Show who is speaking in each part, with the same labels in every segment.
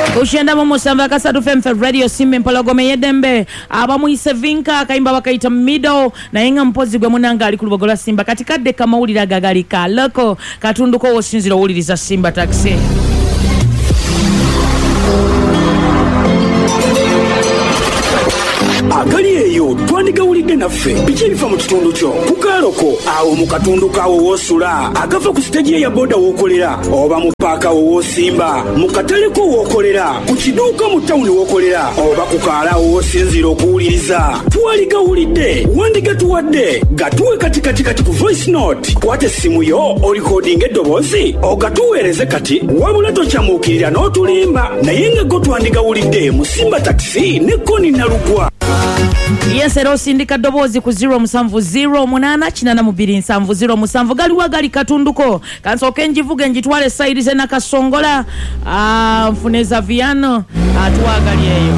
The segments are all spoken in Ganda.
Speaker 1: Ushenda mu musamba kasatu femfe radio simbe mpologome yedembe abamuyise vinka akaimba bakaita middle na yenga mpozi gwe munanga ali kulubogola Simba katikadde kamawulira gagalika loko katunduko wosinzira owuliriza Simba taxi.
Speaker 2: Agali eyo twandiga wulidde naffe biki ebifa mu kitundu kyo kukaloko awo mu katundu kawo wosula agafa ku stage ya boda wokolera oba mu paaka wosimba mu kataleko wokolera ku kiduuka mu tawuni wokolera oba ku kaala wosinzira okuwuliriza twaliga wulidde wandiga tuwadde gatuwe kati ku voice note kwate essimu yo orikodinga eddoboozi ogatuweereze kati wabula tokyamuukirira n'otulimba naye nga go twandiga wulidde mu Simba taxi ne Koni Nalugwa.
Speaker 1: Yes, ero sindika dobozi ku 078 galiwa gali katunduko kansoke njivuge njitwale side ze nakasongola mfuneza viano atwagali eyo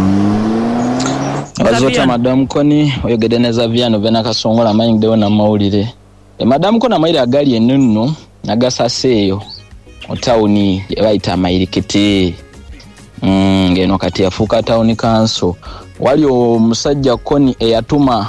Speaker 3: Azota Madam Koni oyogedeneza viano vena kasongola mayingdewo na maulire Madam Koni amayire agali enunno nagasaseyo otawuni baita mayirikete ngeno kati yafuka tawuni kanso wali omusajja Koni eyatuma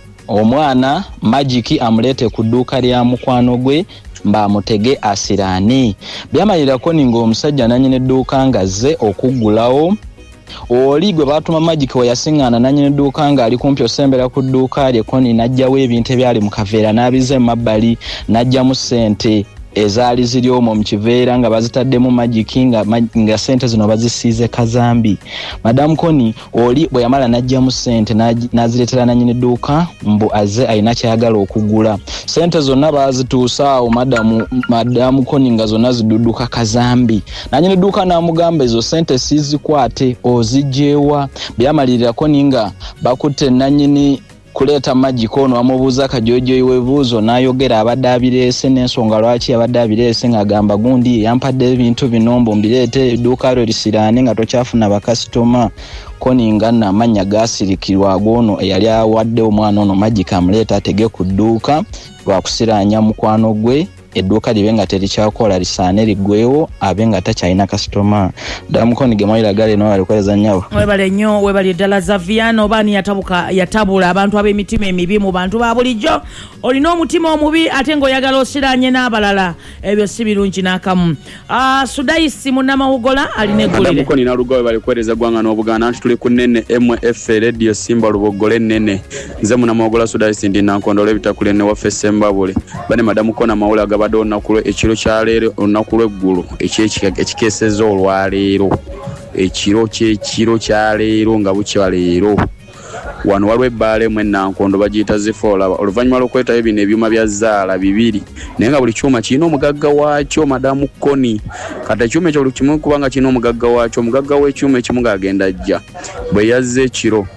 Speaker 3: omwana Magic amulete ku dduuka lya mukwano gwe mba mutege asirani byamalira Koni ngo omusajja nanyine dduuka ngaze okuggulawo oli gwe batuma Magic we yasingana nanyine dduuka nga ali kumpi osembera ku dduuka lye Koni najjawo ebintu byali mu kaveera n'abize mabbali najja mu sente ezaali ziri omwo mu kiveera nga bazitaddemu Magic nga sente zino bazisiize kazambi. Madam Koni oli bwe yamala najja mu sente naziretera nanyine dduuka mbu aze ayina kyayagala okugula. Sente zonna bazituusa awo Madam Koni nga zonna zidudduka kazambi. Nanyine dduuka n'amugamba ezo sente sizikwate ozijjeewa. Byamalirira Koni nga bakutte nanyini kuleta Magic ono amubuuza kajojo iwebuuzo n'ayogera abadde abirese n'ensonga lwaki abadde abirese ng'agamba gundi yampadde ebintu binombo mbirete edduuka lyo lisiraane nga tokyafuna bakasitoma. Koni nga n'amanya gaasirikirwa agono eyali awadde omwana ono Magic amuleeta atege ku dduuka lwakusiraanya mukwano gwe edduuka libe nga terikyakola lisaane liggwewo abe nga takyalina kasitoma. Madam Koni gemayira gale no alikweza nnyo
Speaker 1: webale nnyo webale ddala za Viano bani yatabula abantu ab'emitima emibi mu bantu ba bulijjo olina omutima omubi ate ng'oyagala osiraanye n'abalala ebyo si birungi n'akamu. Sudaisi munnamawugola alina eggulire
Speaker 4: Madam Koni Nalugwa webale kwereza gwanga n'obugaana nti tuli ku nnene MF Radio Simba lubogole nnene nze munnamawugola Sudaisi ndi nankondola ebitakule ne waffe Sembabule bane Madam Koni amawula agabadde olunaku ekiro kyaleero olunaku lw'eggulu ekikeeseza olwaleero ekiro kyaleero nga bukyaleero wano waliwo ebbaala emu Nankondo bagiyita zifoola oluvannyuma lw'okwetayo bino ebyuma bya zaala bibiri naye nga buli kyuma kirina omugagga waakyo Madam Koni kati ekyuma ekyo buli kimu kubanga kirina omugagga waakyo omugagga w'ekyuma ekimu ng'agenda ajja bwe yazza ekiro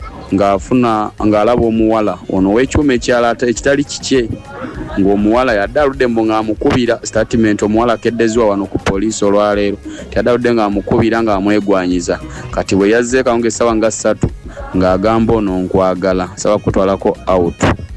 Speaker 4: ng'alaba omuwala ono w'ekyuma ekyala ekitali kikye ng'omuwala yadde aludde mbu ng'amukubira statement omuwala akeddezebwa wano ku poliisi olwaleero yadde aludde ng'amukubira ng'amwegwanyiza kati bwe yazze kawunga essaawa nga 3 ng'agamba ono nkwagala saba kutwalako out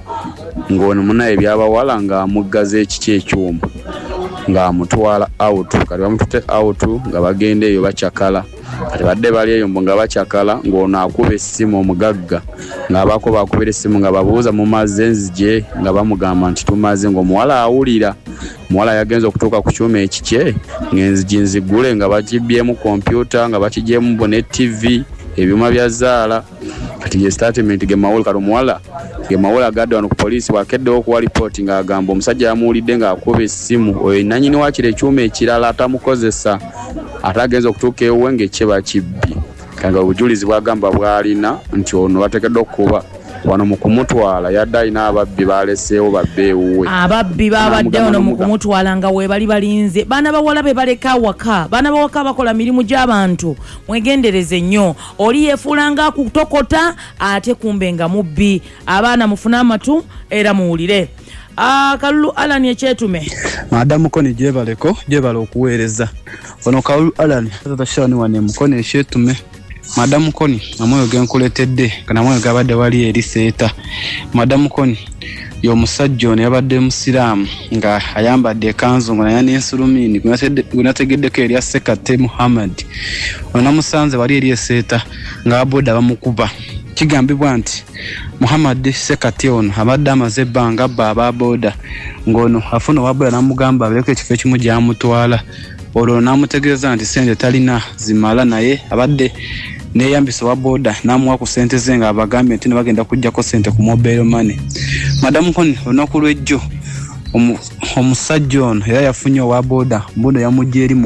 Speaker 4: ng'ono munaye byabawala ng'amuggaza ekiki ekyuma ng'amutwala out kati bamutute out nga bagenda eyo bakyakala kati badde bali eyo mbu nga bakyakala ng'ono akuba essimu omugagga ng'abaako bakubira essimu nga babuuza mu mazzi enzije nga bamugamba nti tumaze ng'omuwala awulira muwala yagenza okutuuka ku kyuma ekikye ng'enzigi nzigule nga bakibyemu kompyuta nga bakigyemu bo ne TV ebyuma bya zaala kati ye statement gemawula kati omuwala gemawula agadde wano ku poliisi bwakeddewo okuwa lipooti ng'agamba omusajja yamuwulidde ng'akuba essimu oyo nanyini waakiri ekyuma ekirala atamukozesa ate agenza okutuuka ewe ng'ekyeba kibbi kanga obujulizi bwagamba bwalina nti ono bateekeddwa okuba wano mu kumutwala yadde alina ababbi baleseewo babbe ewuwe
Speaker 1: ababbi babadde ono mu kumutwala nga weebali balinze baana bawala be baleka awaka baana bawaka bakola mirimu gy'abantu mwegendereze nnyo oli yeefuulanga kutokota ate kumbe nga mubbi abaana mufune amatu era muwulire Kalulu Alan ekyetume
Speaker 5: Madam Koni gyebale okuweereza ono Kalulu Alan tatashani wane Koni ekyetume Madam Koni amoyo genkuletedde kana moyo gabadde wali eri seeta. Madam Koni y'omusajja ono yabadde musiraamu nga ayambadde ekanzu nga nayana ensulumini gunategeddeko erya Sekate Muhammad. Ono namusanze wali eri eseeta nga ababoda bamukuba. Kigambibwa nti Muhammad Sekate ono abadde amaze ebbanga abba ababoda ng'ono afuna owaboda namugamba abeeko ekifo ekimu gy'amutwala. Olwo namutegeeza nti sente talina zimala naye abadde neyambisa wa boda namuwa ku sente ze nga abagambye nti bagenda kujjako sente ku mobile money. Madam Koni olunaku lw'ejjo omusajja ono era yafunye owa boda mbuno yamujja eri